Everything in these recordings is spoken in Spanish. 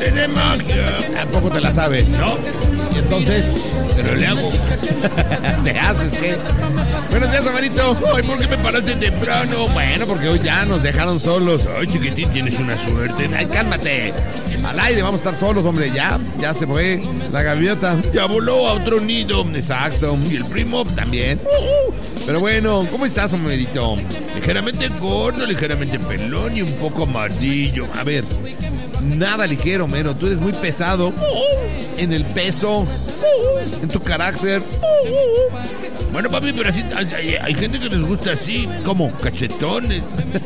arte de magia. Tampoco te la sabes, ¿no? Y entonces, Pero le hago. ¿te haces qué? Buenos días, Amarito. Ay, ¿por qué me paraste temprano? Bueno, porque hoy ya nos dejaron solos. Ay, chiquitín, tienes una suerte. Ay, cálmate. Al aire vamos a estar solos, hombre. Ya se fue la gaviota. Ya voló a otro nido. Exacto. Y el primo También. Pero bueno, ¿cómo estás, homerito? ligeramente gordo, ligeramente pelón y un poco amarillo. A ver, nada ligero, Homero. Tú eres muy pesado en el peso, en tu carácter. Bueno, papi, pero así hay gente que les gusta así, como cachetones.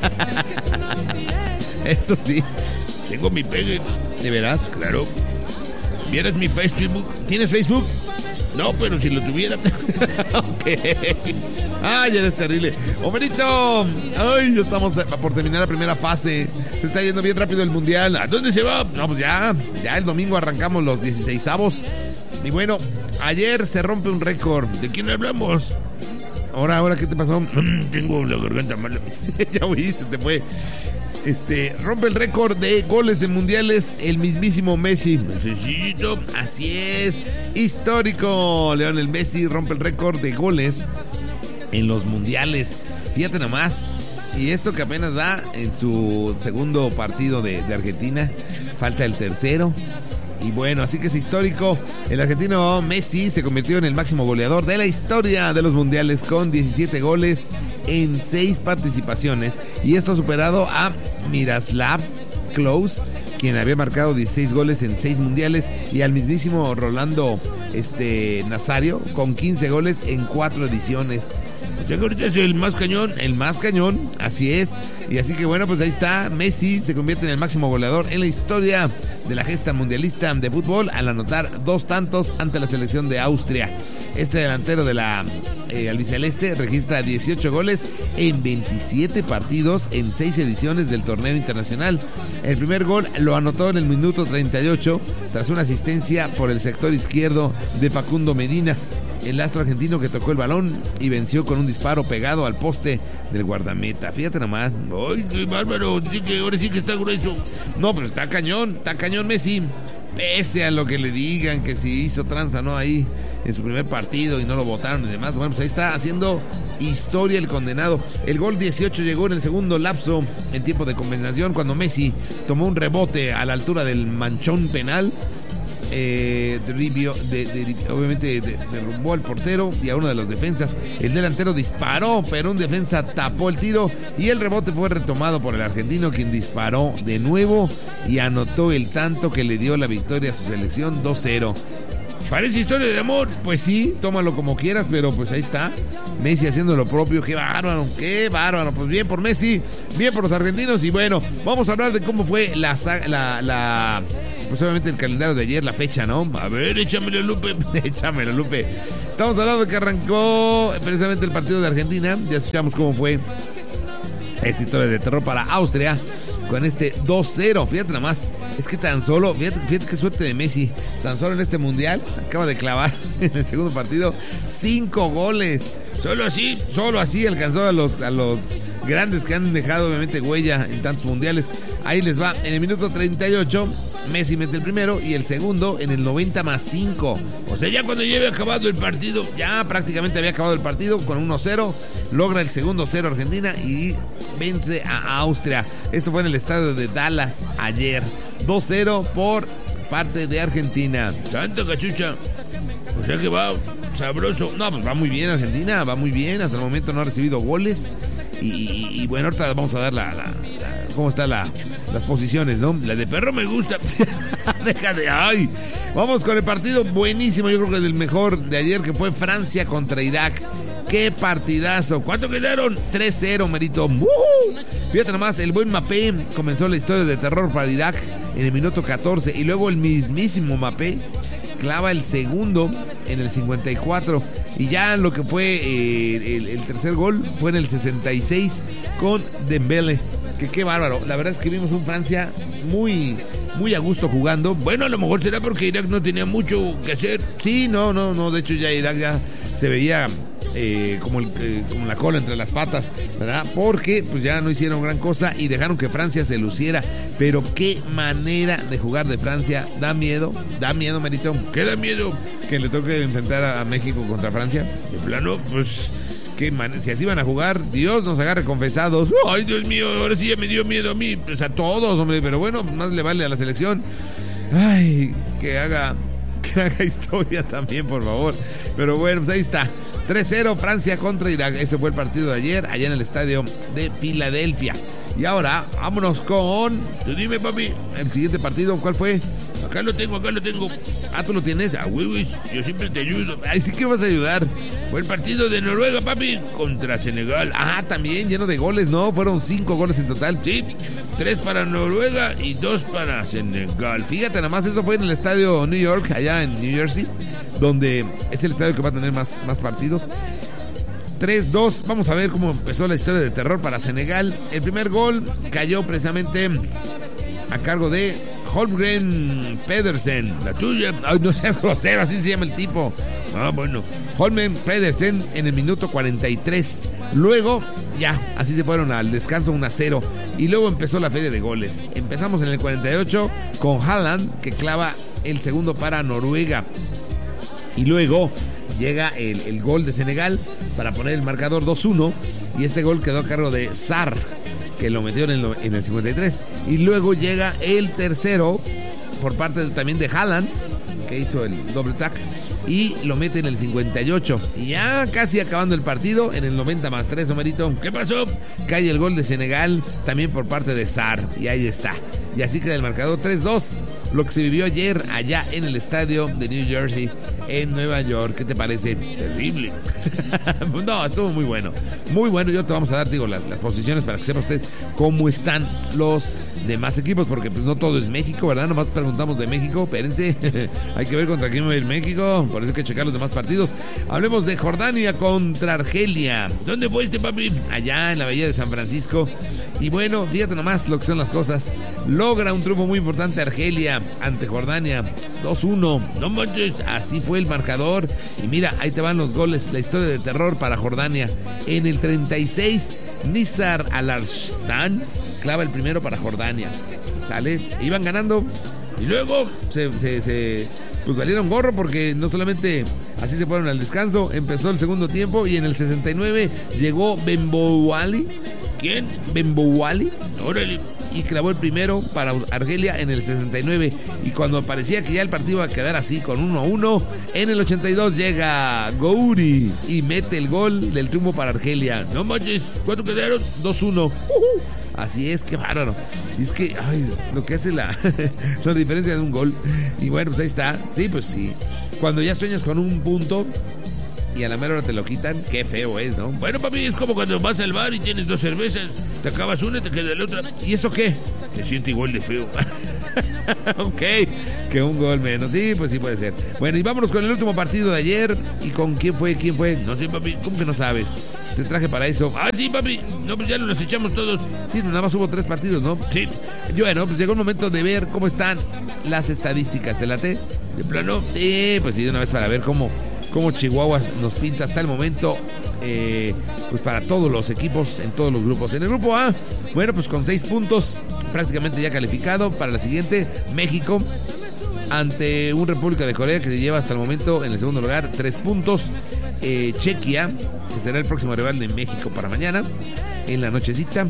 Eso sí. Tengo mi pegue. ¿De veras? Claro. ¿Vieras mi Facebook? ¿Tienes Facebook? No, pero si lo tuviera. Ok. Ay, eres terrible. Homerito. Ay, ya estamos por terminar la primera fase. Se está yendo bien rápido el mundial. ¿A dónde se va? No, pues ya el domingo arrancamos los 16avos. Y bueno, ayer se rompe un récord. ¿De quién hablamos? Ahora, ¿qué te pasó? Tengo la garganta mala. Ya oí, se te fue. Rompe el récord de goles de mundiales el mismísimo Messi. Necesito. Así es, histórico. Lionel Messi rompe el récord de goles en los mundiales. Fíjate nomás. Y esto que apenas da en su segundo partido de Argentina. Falta el tercero. Y bueno, así que es histórico. El argentino Messi se convirtió en el máximo goleador de la historia de los mundiales con 17 goles en 6 participaciones. Y esto ha superado a Miroslav Klose, quien había marcado 16 goles en 6 mundiales, y al mismísimo Rolando Nazario con 15 goles en 4 ediciones. Ya que ahorita es el más cañón. El más cañón, así es. Y así que bueno, pues ahí está. Messi se convierte en el máximo goleador en la historia de la gesta mundialista de fútbol al anotar 2 tantos ante la selección de Austria. Este delantero de la albiceleste registra 18 goles en 27 partidos en 6 ediciones del torneo internacional. El primer gol lo anotó en el minuto 38 tras una asistencia por el sector izquierdo de Facundo Medina, el astro argentino que tocó el balón y venció con un disparo pegado al poste del guardameta. Fíjate nomás. Ay, qué bárbaro. Sí que ahora sí que está grueso. No, pero está cañón Messi. Pese a lo que le digan, que si hizo tranza, ¿no? Ahí en su primer partido y no lo votaron y demás. Bueno, pues ahí está haciendo historia el condenado. El gol 18 llegó en el segundo lapso en tiempo de compensación, cuando Messi tomó un rebote a la altura del manchón penal. Obviamente derrumbó al portero y a uno de los defensas. El delantero disparó, pero un defensa tapó el tiro y el rebote fue retomado por el argentino, quien disparó de nuevo y anotó el tanto que le dio la victoria a su selección 2-0. Parece historia de amor. Pues sí, tómalo como quieras, pero pues ahí está Messi haciendo lo propio. Qué bárbaro. Pues bien por Messi, bien por los argentinos. Y bueno, vamos a hablar de cómo fue pues obviamente el calendario de ayer, la fecha, ¿no? A ver, échamelo, Lupe. Échamelo, Lupe. Estamos hablando de que arrancó precisamente el partido de Argentina. Ya escuchamos cómo fue esta historia de terror para Austria con este 2-0. Fíjate nada más. Es que tan solo, fíjate qué suerte de Messi. Tan solo en este mundial acaba de clavar en el segundo partido 5 goles. Solo así alcanzó a los grandes que han dejado obviamente huella en tantos mundiales. Ahí les va. En el minuto 38 Messi mete el primero y el segundo en el 90+5. O sea, ya cuando lleve acabado el partido. Ya prácticamente había acabado el partido con 1-0. Logra el segundo 0 Argentina y vence a Austria. Esto fue en el estadio de Dallas ayer. 2-0 por parte de Argentina. Santa cachucha. O sea que va sabroso. No, pues va muy bien Argentina, va muy bien. Hasta el momento no ha recibido goles. Y bueno, ahorita vamos a dar cómo están las posiciones, ¿no? La de perro me gusta. Déjate, ay. Vamos con el partido buenísimo, yo creo que es el mejor de ayer, que fue Francia contra Irak. ¡Qué partidazo! ¿Cuánto quedaron? 3-0, Merito. Fíjate nomás, el buen Mbappé comenzó la historia de terror para Irak en el minuto 14 y luego el mismísimo Mbappé clava el segundo en el 54 y ya lo que fue el tercer gol fue en el 66 con Dembélé. Que qué bárbaro. La verdad es que vimos un Francia muy a gusto jugando. Bueno, a lo mejor será porque Irak no tenía mucho que hacer. Sí, no. De hecho ya Irak ya se veía como la cola entre las patas, ¿verdad? Porque pues ya no hicieron gran cosa y dejaron que Francia se luciera. Pero qué manera de jugar de Francia. Da miedo, Merito. ¿Qué da miedo? Que le toque enfrentar a México contra Francia. De plano, pues... Si así van a jugar, Dios nos agarre confesados. Ay, Dios mío, ahora sí ya me dio miedo a mí. Pues a todos, hombre, pero bueno, más le vale a la selección. Ay, que haga historia también, por favor. Pero bueno, pues ahí está. 3-0 Francia contra Irak. Ese fue el partido de ayer, allá en el estadio de Filadelfia. Y ahora, vámonos con... Tú dime, papi. El siguiente partido, ¿cuál fue? Acá lo tengo. Ah, ¿tú lo tienes? Ah, güey, yo siempre te ayudo. Ay, sí que vas a ayudar. Fue el partido de Noruega, papi, contra Senegal. Ah, también lleno de goles, ¿no? Fueron 5 goles en total. Sí, 3 para Noruega y 2 para Senegal. Fíjate, nada más, eso fue en el estadio New York, allá en New Jersey, donde es el estadio que va a tener más partidos. 3-2, vamos a ver cómo empezó la historia de terror para Senegal. El primer gol cayó precisamente a cargo de Holmgren Pedersen. La tuya. Ay, no seas grosero, así se llama el tipo. Ah, bueno. Holmgren Pedersen en el minuto 43. Luego, ya, así se fueron al descanso 1-0. Y luego empezó la feria de goles. Empezamos en el 48 con Haaland, que clava el segundo para Noruega. Y luego llega el gol de Senegal para poner el marcador 2-1. Y este gol quedó a cargo de Sarr, que lo metió en el 53. Y luego llega el tercero por parte también de Haaland, que hizo el doble track, y lo mete en el 58. Y ya casi acabando el partido, en el 90+3, Omerito. ¿Qué pasó? Cae el gol de Senegal, también por parte de Sarr. Y ahí está. Y así queda el marcador 3-2. Lo que se vivió ayer allá en el estadio de New Jersey, en Nueva York. ¿Qué te parece? Terrible. No, estuvo muy bueno. Muy bueno. Yo te vamos a dar, las posiciones para que sepa usted cómo están los demás equipos, porque pues no todo es México, ¿verdad? Nomás preguntamos de México. Espérense. Hay que ver contra quién va a ir México. Por eso hay que checar los demás partidos. Hablemos de Jordania contra Argelia. ¿Dónde fue papi? Allá en la bahía de San Francisco. Y bueno, fíjate nomás lo que son las cosas. Logra un triunfo muy importante Argelia ante Jordania, 2-1. No manches. Así fue el marcador. Y mira, ahí te van los goles. La historia de terror para Jordania. En el 36, Nizar Al-Arslan clava el primero para Jordania. Sale, iban ganando. Y luego pues valieron gorro, porque no solamente así se fueron al descanso. Empezó el segundo tiempo y en el 69 llegó Bembouali. ¿Quién? Bembouali. Órale. Y clavó el primero para Argelia en el 69. Y cuando parecía que ya el partido iba a quedar así con 1-1, en el 82 llega Gouri y mete el gol del triunfo para Argelia. No manches, ¿cuánto quedaron? 2-1. Así es, qué bárbaro. Y es que, ay, lo que hace la diferencia de un gol. Y bueno, pues ahí está. Sí, pues sí. Cuando ya sueñas con un punto y a la mera hora te lo quitan, qué feo es, ¿no? Bueno, papi, es como cuando vas al bar y tienes 2 cervezas, te acabas una y te queda la otra. ¿Y eso qué? Se siente igual de feo. Ok, que un gol menos. Sí, pues sí puede ser. Bueno, y vámonos con el último partido de ayer. ¿Y con quién fue? No sé, papi. ¿Cómo que no sabes? Te traje para eso. Ah, sí, papi. No, pues ya nos los echamos todos. Sí, nada más hubo 3 partidos, ¿no? Sí. Bueno, pues llegó el momento de ver cómo están las estadísticas. ¿Te late? ¿De plano? Sí, pues sí, de una vez para ver cómo Chihuahua nos pinta hasta el momento, pues para todos los equipos en todos los grupos. En el grupo A, bueno, pues con 6 puntos, prácticamente ya calificado para la siguiente. México ante un República de Corea que se lleva hasta el momento en el segundo lugar 3 puntos. Chequia, que será el próximo rival de México para mañana en la nochecita,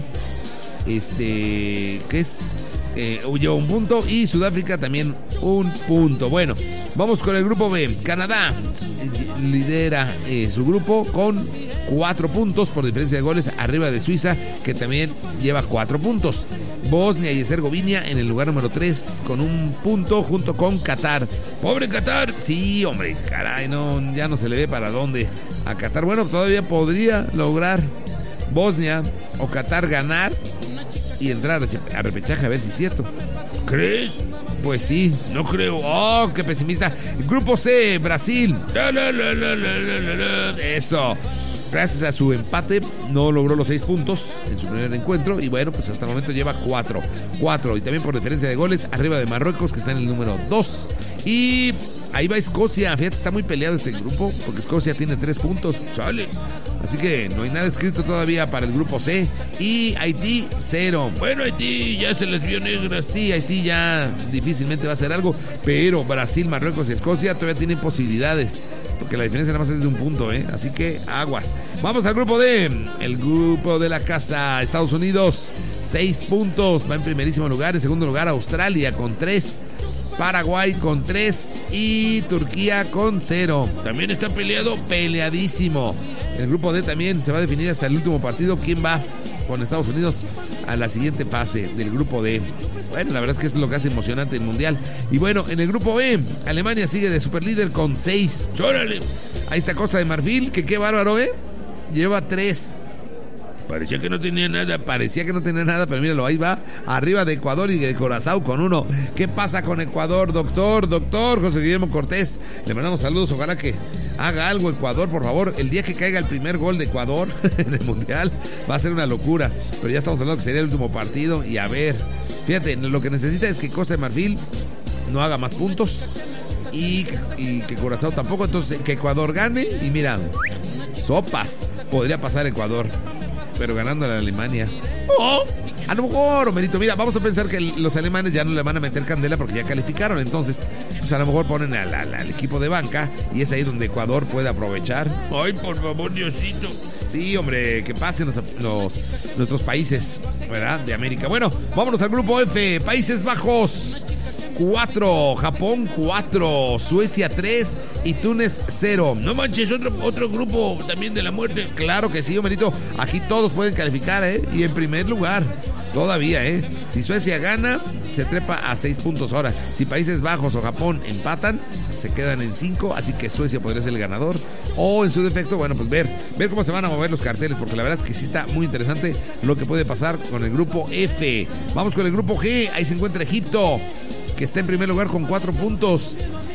que es lleva 1 punto, y Sudáfrica también 1 punto. Bueno, vamos con el grupo B. Canadá lidera su grupo con 4 puntos por diferencia de goles, arriba de Suiza, que también lleva 4 puntos. Bosnia y Herzegovina en el lugar número 3 con 1 punto, junto con Qatar. ¡Pobre Qatar! Sí, hombre, caray, no, ya no se le ve para dónde a Qatar. Bueno, todavía podría lograr Bosnia o Qatar ganar y entrar a repechaje, a ver si es cierto. ¿Crees? Pues sí. No creo. Oh, qué pesimista. Grupo C, Brasil. Eso. Gracias a su empate, no logró los 6 puntos en su primer encuentro. Y bueno, pues hasta el momento lleva 4. Y también por diferencia de goles, arriba de Marruecos, que está en el número 2. Y ahí va Escocia. Fíjate, está muy peleado este grupo porque Escocia tiene 3 puntos. Sale. Así que no hay nada escrito todavía para el grupo C. Y Haití, 0. Bueno, Haití ya se les vio negras. Sí, Haití ya difícilmente va a hacer algo. Pero Brasil, Marruecos y Escocia todavía tienen posibilidades. Porque la diferencia nada más es de un punto, ¿eh? Así que aguas. Vamos al grupo D. El grupo de la casa. Estados Unidos, 6 puntos. Va en primerísimo lugar. En segundo lugar, Australia con 3. Paraguay con 3. Y Turquía con 0. También está peleado. Peleadísimo. El grupo D también se va a definir hasta el último partido quién va con Estados Unidos a la siguiente fase del grupo D. Bueno, la verdad es que eso es lo que hace emocionante el mundial. Y bueno, en el grupo B, Alemania sigue de superlíder con 6. ¡Órale! Ahí está Costa de Marfil, que qué bárbaro, ¿eh? Lleva 3. Parecía que no tenía nada. Pero míralo, ahí va, arriba de Ecuador y de Curazao con 1. ¿Qué pasa con Ecuador, doctor José Guillermo Cortés? Le mandamos saludos, ojalá que haga algo Ecuador, por favor. El día que caiga el primer gol de Ecuador en el Mundial va a ser una locura. Pero ya estamos hablando que sería el último partido y a ver. Fíjate, lo que necesita es que Costa de Marfil no haga más puntos y que Curazao tampoco. Entonces, que Ecuador gane y mira, sopas, podría pasar Ecuador, pero ganando a la Alemania. ¡Oh! A lo mejor, Homerito, mira, vamos a pensar que los alemanes ya no le van a meter candela porque ya calificaron. Entonces, pues a lo mejor ponen al equipo de banca y es ahí donde Ecuador puede aprovechar. Ay, por favor, Diosito. Sí, hombre, que pasen nuestros países, ¿verdad? De América. Bueno, vámonos al grupo F. Países Bajos, 4. Japón, 4. Suecia, 3. Y Túnez, 0. No manches, otro grupo también de la muerte. Claro que sí, Homerito. Aquí todos pueden calificar, ¿eh? Y en primer lugar, todavía, ¿eh? Si Suecia gana, se trepa a 6 puntos. Ahora, si Países Bajos o Japón empatan, se quedan en 5, así que Suecia podría ser el ganador. O en su defecto, bueno, pues ver cómo se van a mover los carteles, porque la verdad es que sí está muy interesante lo que puede pasar con el grupo F. Vamos con el grupo G. Ahí se encuentra Egipto, que está en primer lugar con 4 puntos.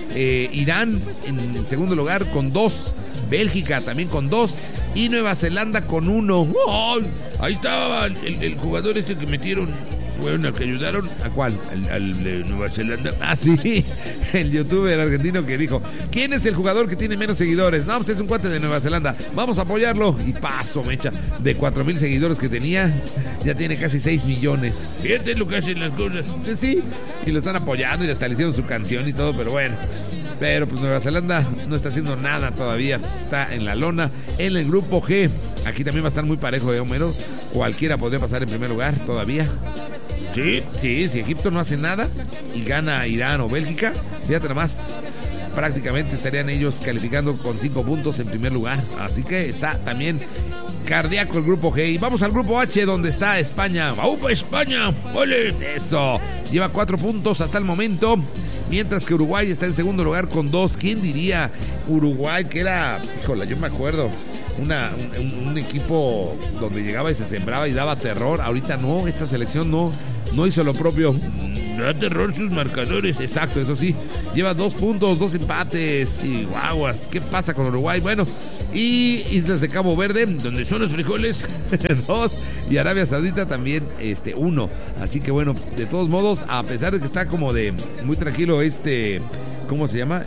Irán en segundo lugar con 2. Bélgica también con 2. Y Nueva Zelanda con 1. ¡Oh! Ahí estaba el jugador este que metieron. Bueno, al que ayudaron. ¿A cuál? Al de Nueva Zelanda. Ah, sí. El youtuber argentino que dijo: ¿quién es el jugador que tiene menos seguidores? No, pues es un cuate de Nueva Zelanda. Vamos a apoyarlo. Y paso, mecha. De 4,000 seguidores que tenía, ya tiene casi 6 millones. Fíjate lo que hacen las cosas. Sí. Y lo están apoyando y hasta le hicieron su canción y todo, pero bueno. Pero pues Nueva Zelanda no está haciendo nada todavía. Pues está en la lona. En el grupo G. Aquí también va a estar muy parejo de Homero. Cualquiera podría pasar en primer lugar todavía. Sí, si Egipto no hace nada y gana Irán o Bélgica, fíjate nada más, prácticamente estarían ellos calificando con 5 puntos en primer lugar. Así que está también cardíaco el grupo G. Y vamos al grupo H, donde está España. ¡Aupa, España! ¡Ole! Eso, lleva 4 puntos hasta el momento, mientras que Uruguay está en segundo lugar con 2. ¿Quién diría? Uruguay, que era, híjole, yo me acuerdo, un equipo donde llegaba y se sembraba y daba terror. Ahorita no, esta selección no hizo lo propio. Da terror sus marcadores. Exacto, eso sí. Lleva 2 puntos, 2 empates. Chihuahuas. ¿Qué pasa con Uruguay? Bueno, y Islas de Cabo Verde, donde son los frijoles, 2. Y Arabia Saudita también 1. Así que bueno, pues, de todos modos, a pesar de que está como de muy tranquilo ¿cómo se llama?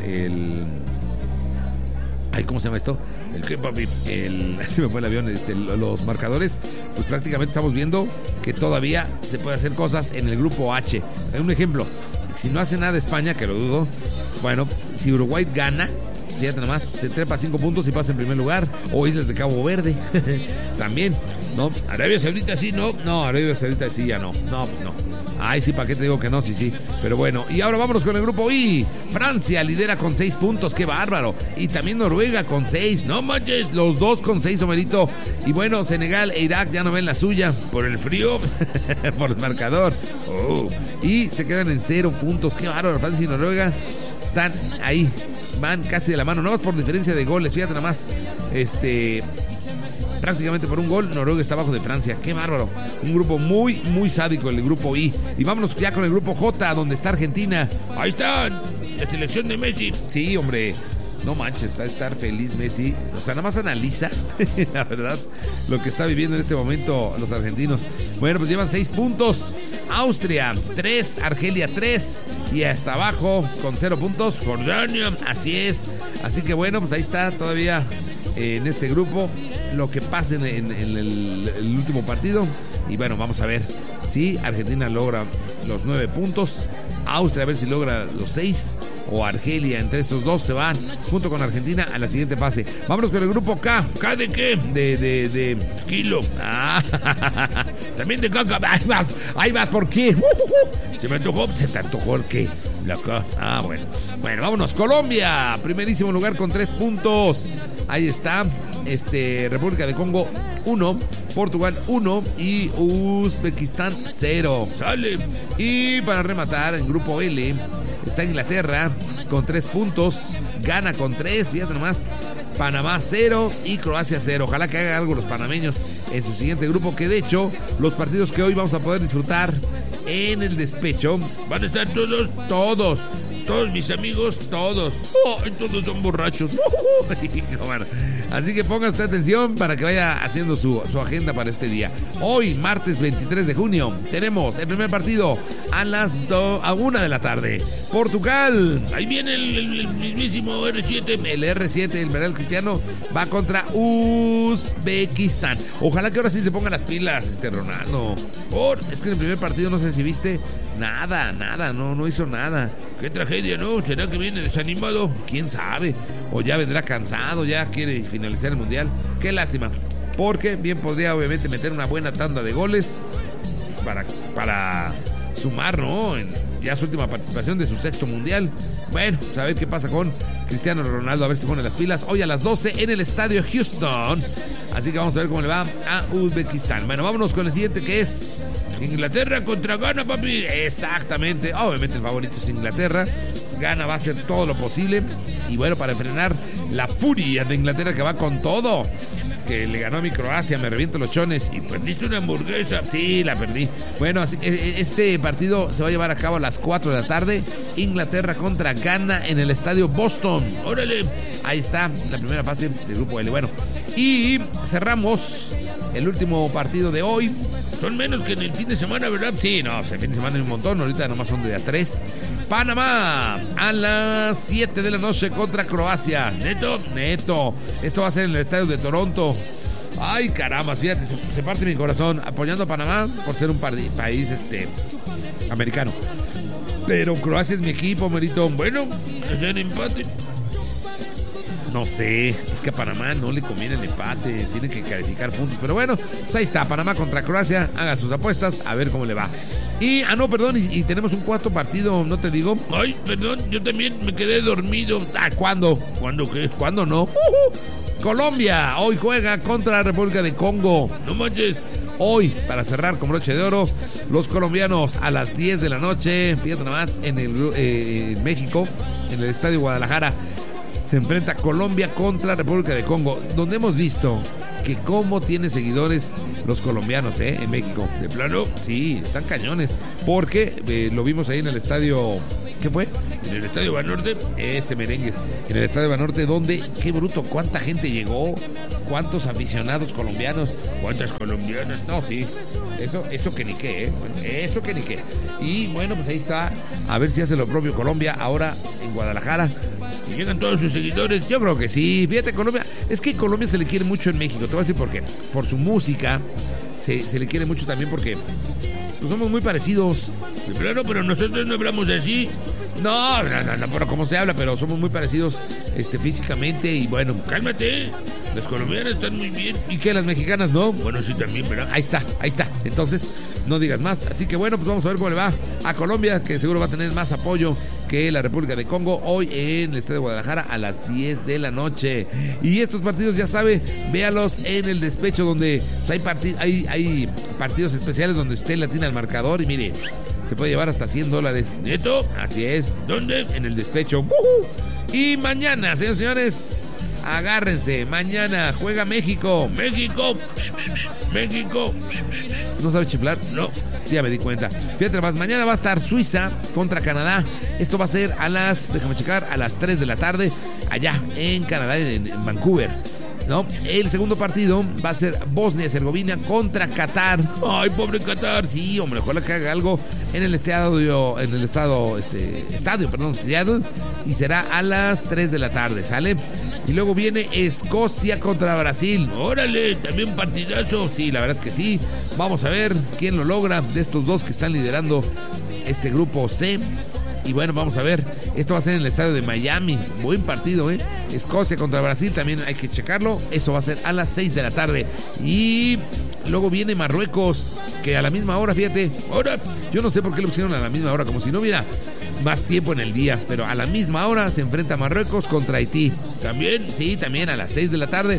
¿Cómo se llama esto? Se me fue el avión. Los marcadores, pues prácticamente estamos viendo que todavía se puede hacer cosas en el grupo H. Un ejemplo, si no hace nada España, que lo dudo, bueno, si Uruguay gana, fíjate nomás, se trepa 5 puntos y pasa en primer lugar. O Islas de Cabo Verde también, ¿no? Arabia Saudita sí, ¿no? No, Arabia Saudita sí, ya no. No, pues no. Ay, sí, ¿para qué te digo que no? Sí. Pero bueno, y ahora vámonos con el grupo I. Francia lidera con 6 puntos, qué bárbaro. Y también Noruega con 6. No manches, los dos con 6, Homerito. Y bueno, Senegal e Irak ya no ven la suya. Por el frío. Por el marcador. Y se quedan en 0 puntos. Qué bárbaro, Francia y Noruega están ahí. Van casi de la mano, no más por diferencia de goles. Fíjate nada más. Prácticamente por un gol, Noruega está abajo de Francia. ¡Qué bárbaro! Un grupo muy, muy sádico, el grupo I. Y vámonos ya con el grupo J, donde está Argentina. Ahí está, la selección de Messi. Sí, hombre. No manches, va a estar feliz Messi. O sea, nada más analiza, la verdad, lo que está viviendo en este momento los argentinos. Bueno, pues llevan 6 puntos. Austria, 3. Argelia, 3. Y hasta abajo, con 0 puntos, Jordania. Así es. Así que bueno, pues ahí está todavía en este grupo lo que pase en el último partido. Y bueno, vamos a ver si Argentina logra los 9 puntos. Austria a ver si logra los 6. O Argelia, entre estos dos se van junto con Argentina a la siguiente fase. Vámonos con el grupo K. ¿K de qué? De kilo. También de caca. Ahí vas, ¿por qué? Se me antojó. ¿Se te antojó el qué? La K. Bueno. Bueno, vámonos. Colombia, primerísimo lugar con 3 puntos. Ahí está. República de Congo 1, Portugal 1 y Uzbekistán 0. Sale. Y para rematar, en grupo L está Inglaterra con 3 puntos, Ghana con 3, fíjate nomás, Panamá 0 y Croacia 0. Ojalá que hagan algo los panameños en su siguiente grupo, que de hecho los partidos que hoy vamos a poder disfrutar en el despecho van a estar todos mis amigos, todos son borrachos. Bueno, así que ponga usted atención para que vaya haciendo su agenda para este día. Hoy, martes 23 de junio, tenemos el primer partido a 1 de la tarde. Portugal. Ahí viene el mismísimo R7. El R7, el Real Cristiano, va contra Uzbekistán. Ojalá que ahora sí se pongan las pilas, Ronaldo. Es que en el primer partido, no sé si viste, nada, no hizo nada. Qué tragedia, ¿no? ¿Será que viene desanimado? ¿Quién sabe? O ya vendrá cansado, ya quiere finalizar el Mundial. Qué lástima, porque bien podría obviamente meter una buena tanda de goles para sumar, ¿no? En ya su última participación de su 6º Mundial. Bueno, pues a ver qué pasa con Cristiano Ronaldo, a ver si pone las pilas. Hoy a las 12 en el estadio Houston. Así que vamos a ver cómo le va a Uzbekistán. Bueno, vámonos con el siguiente, que es Inglaterra contra Ghana, papi. Exactamente, obviamente el favorito es Inglaterra. Ghana va a hacer todo lo posible. Y bueno, para frenar la furia de Inglaterra, que va con todo, que le ganó a mi Croacia, me reviento los chones. Y perdiste una hamburguesa. Sí, la perdí. Bueno, así que este partido se va a llevar a cabo a las 4 de la tarde. Inglaterra contra Ghana en el estadio Boston. Órale. Ahí está la primera fase del grupo L. Bueno, y cerramos el último partido de hoy. Son menos que en el fin de semana, ¿verdad? Sí, no, el fin de semana hay un montón. Ahorita nomás son de a 3. Panamá a las 7 de la noche contra Croacia. Neto. Esto va a ser en el estadio de Toronto. Ay, caramba, fíjate, se parte mi corazón apoyando a Panamá por ser un país americano. Pero Croacia es mi equipo, Merito. Bueno, es el empate. No sé, es que a Panamá no le conviene el empate, tiene que calificar puntos. Pero bueno, pues ahí está, Panamá contra Croacia, haga sus apuestas, a ver cómo le va. Y tenemos un cuarto partido, ¿no te digo? Ay, perdón, yo también me quedé dormido. ¿Cuándo? ¿Cuándo qué? ¿Cuándo no? Colombia, hoy juega contra la República de Congo. No manches. Hoy, para cerrar con broche de oro, los colombianos a las 10 de la noche, fíjate nada más, en México, en el Estadio Guadalajara, se enfrenta Colombia contra República de Congo, donde hemos visto que cómo tiene seguidores los colombianos, en México. ¿De plano? Sí, están cañones, porque lo vimos ahí en el estadio, ¿qué fue? En el estadio Banorte. Ese merengues, en el estadio Banorte, donde, qué bruto, cuánta gente llegó, cuántos aficionados colombianos. ¿Cuántas colombianas? No, sí, eso que ni qué, bueno, eso que ni qué. Y bueno, pues ahí está, a ver si hace lo propio Colombia ahora en Guadalajara. Si llegan todos sus seguidores. Yo creo que sí. Fíjate, Colombia, es que Colombia se le quiere mucho en México. Te voy a decir por qué. Por su música, se le quiere mucho también porque pues somos muy parecidos. Claro, pero nosotros no hablamos así. No, pero como se habla, pero somos muy parecidos físicamente y bueno. Cálmate. Las colombianas están muy bien. ¿Y qué, las mexicanas no? Bueno, sí también, ¿verdad? Ahí está. Entonces, no digas más. Así que bueno, pues vamos a ver cómo le va a Colombia, que seguro va a tener más apoyo que la República de Congo hoy en el Estadio de Guadalajara a las 10 de la noche. Y estos partidos, ya sabe, véalos en el despecho, donde hay partidos especiales donde usted le atina al marcador y mire, se puede llevar hasta $100. ¿Neto? Así es. ¿Dónde? En el despecho. Y mañana, señores y señores, agárrense, mañana juega México. México. ¿No sabe chiflar? No. Sí, ya me di cuenta. Fíjate más, mañana va a estar Suiza contra Canadá. Esto va a ser a las 3 de la tarde, allá en Canadá, en Vancouver. No, el segundo partido va a ser Bosnia-Herzegovina contra Qatar. Ay, pobre Qatar. Sí, hombre, ojalá que haga algo en el estadio, Seattle, y será a las 3 de la tarde, ¿sale? Y luego viene Escocia contra Brasil. Órale, también partidazo. Sí, la verdad es que sí. Vamos a ver quién lo logra de estos dos que están liderando este grupo C. Y bueno, vamos a ver, esto va a ser en el estadio de Miami. Buen partido, Escocia contra Brasil, también hay que checarlo. Eso va a ser a las 6 de la tarde. Y luego viene Marruecos, que a la misma hora, fíjate. Ahora, yo no sé por qué lo pusieron a la misma hora, como si no hubiera más tiempo en el día. Pero a la misma hora se enfrenta Marruecos contra Haití. También, sí, también a las 6 de la tarde.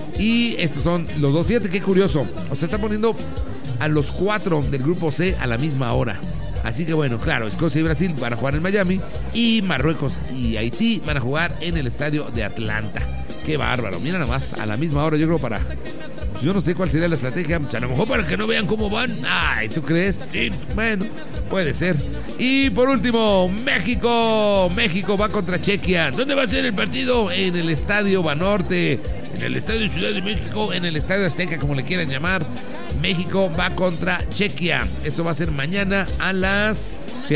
Y estos son los dos, fíjate qué curioso. O sea, está poniendo a los 4 del grupo C a la misma hora. Así que bueno, claro, Escocia y Brasil van a jugar en Miami y Marruecos y Haití van a jugar en el estadio de Atlanta. Qué bárbaro, mira nada más, a la misma hora, yo creo yo no sé cuál sería la estrategia, a lo mejor para que no vean cómo van. Ay, ¿tú crees? Sí, bueno, puede ser. Y por último, México va contra Chequia. ¿Dónde va a ser el partido? En el estadio Banorte, en el estadio Ciudad de México, en el estadio Azteca, como le quieran llamar. México va contra Chequia. Eso va a ser mañana a las,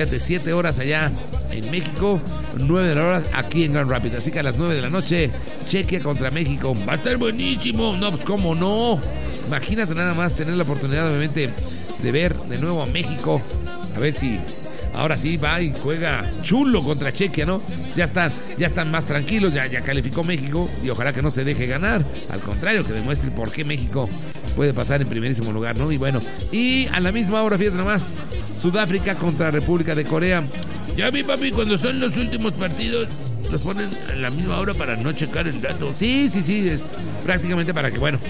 7 horas allá en México, 9 de la hora aquí en Grand Rapids. Así que a las 9 de la noche, Chequia contra México. Va a estar buenísimo. No, pues cómo no. Imagínate nada más tener la oportunidad, obviamente, de ver de nuevo a México. A ver si ahora sí va y juega chulo contra Chequia, ¿no? Ya están más tranquilos, ya calificó México y ojalá que no se deje ganar. Al contrario, que demuestre por qué México puede pasar en primerísimo lugar, ¿no? Y bueno, y a la misma hora, fíjate nomás, Sudáfrica contra República de Corea. Ya vi, papi, cuando son los últimos partidos, los ponen a la misma hora para no checar el dato. Sí, es prácticamente para que, bueno,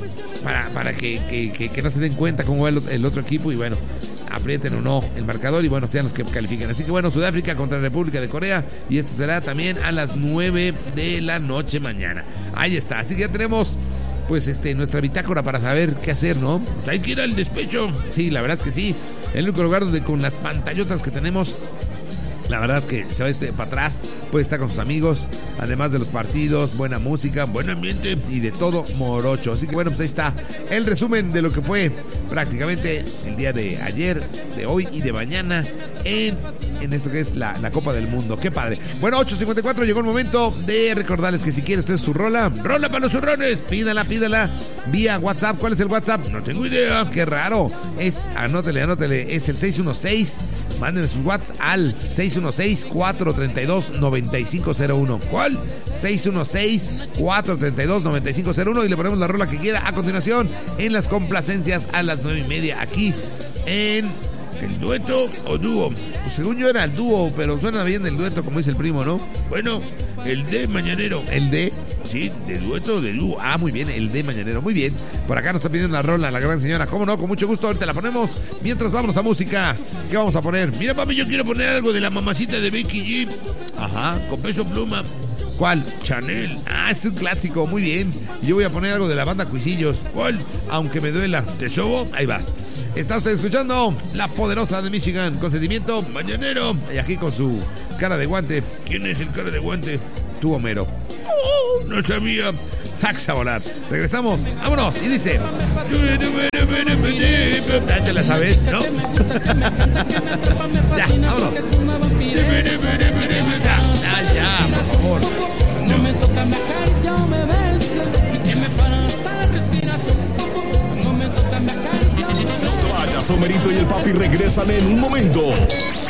para que no se den cuenta cómo va el otro equipo y bueno, aprieten o no el marcador y bueno, sean los que califiquen. Así que bueno, Sudáfrica contra República de Corea y esto será también a las 9 de la noche mañana. Ahí está, así que ya tenemos pues nuestra bitácora para saber qué hacer, ¿no? Pues hay que ir al despecho. Sí, la verdad es que sí. El único lugar donde con las pantallotas que tenemos, la verdad es que se va para atrás, puede estar con sus amigos, además de los partidos, buena música, buen ambiente y de todo morocho. Así que bueno, pues ahí está el resumen de lo que fue prácticamente el día de ayer, de hoy y de mañana en esto que es la Copa del Mundo. Qué padre. Bueno, 8:54, llegó el momento de recordarles que si quiere usted su rola para los zurrones, pídala vía WhatsApp. ¿Cuál es el WhatsApp? No tengo idea. Qué raro. Anótele, es el 616. Mándenme sus WhatsApp al 616-432-9501. ¿Cuál? 616-432-9501 y le ponemos la rola que quiera a continuación en las complacencias a las 9:30 aquí en el dueto o dúo. Pues según yo era el dúo, pero suena bien el dueto, como dice el primo, ¿no? Bueno, el de mañanero. ¿El de? Sí, de dueto o de dúo. Ah, muy bien, el de mañanero. Muy bien. Por acá nos está pidiendo la rola la gran señora. ¿Cómo no? Con mucho gusto. Ahorita la ponemos. Mientras vámonos a música. ¿Qué vamos a poner? Mira, papi, yo quiero poner algo de la mamacita de Becky G. Ajá, con Peso Pluma. ¿Cuál? Chanel. Ah, es un clásico. Muy bien. Yo voy a poner algo de la banda Cuisillos. ¿Cuál? Aunque me duela. ¿Te sobo? Ahí vas. Está usted escuchando La Poderosa de Michigan con sentimiento mañanero. Y aquí con su cara de guante. ¿Quién es el cara de guante? Tú, Homero. Oh, no sabía. Sax a volar. Regresamos. Vámonos. Y dice. ¿Ya la sabes? ¿No? Ya, vámonos. Ya, por favor. No me toca, me acaricia o me besa. Que me para hasta la respiración. No me toca, me acaricia o me besa. Somerito y el papi regresan en un momento.